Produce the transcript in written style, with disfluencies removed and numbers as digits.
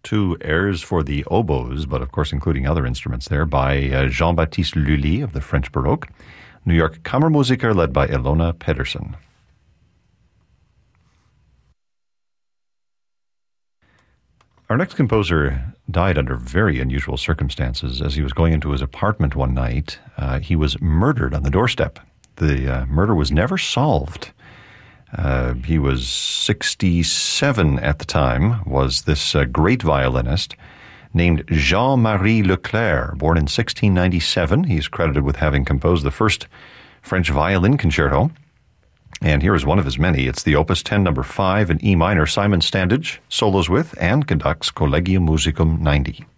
two airs for the oboes, but of course including other instruments there, by Jean-Baptiste Lully of the French Baroque. New York Kammermusiker led by Ilona Pedersen. Our next composer died under very unusual circumstances. As he was going into his apartment one night, he was murdered on the doorstep. The murder was never solved. He was 67 at the time, was this great violinist named Jean-Marie Leclerc, born in 1697. He's credited with having composed the first French violin concerto. And here is one of his many. It's the Opus 10, number 5 in E minor. Simon Standage solos with and conducts Collegium Musicum 90.